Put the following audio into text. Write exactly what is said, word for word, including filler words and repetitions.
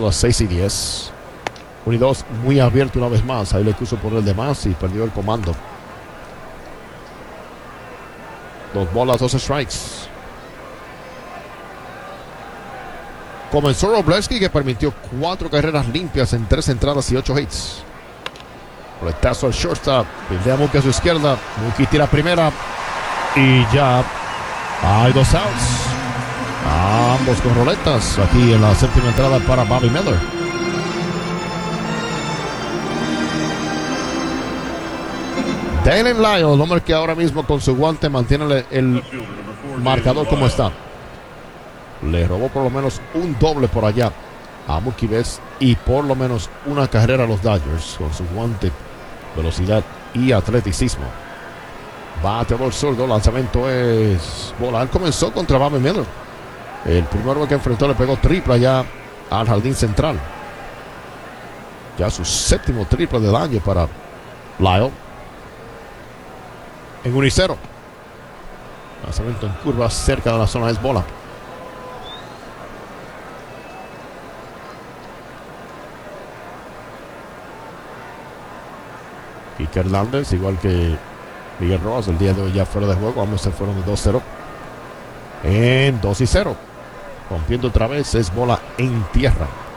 Bajando a seis y diez. uno y dos, muy abierto una vez más. Ahí le quiso poner el de más y perdió el comando. Dos bolas, dos strikes. Comenzó Wroblewski, que permitió cuatro carreras limpias en tres entradas y ocho hits. Roletazo al shortstop. Pildea Mookie a su izquierda. Mookie tira primera. Y ya hay dos outs. Ambos con roletas. Aquí en la séptima entrada para Bobby Miller. Dalen Lyle, el hombre que ahora mismo con su guante mantiene el marcador como está. Le robó por lo menos un doble por allá a Mookie Betts y por lo menos una carrera a los Dodgers con su guante, velocidad y atleticismo. Bateador zurdo, lanzamiento es bola. Él comenzó contra Bobby Miller. El primero que enfrentó le pegó triple allá al jardín central. Ya su séptimo triple del año para Lyle. En uno y cero. Lanzamiento en curva cerca de la zona es bola. Kike Hernández, igual que Miguel Rojas, el día de hoy ya fuera de juego. Vamos, se fueron de dos cero. En dos y cero. Rompiendo otra vez, es bola en tierra.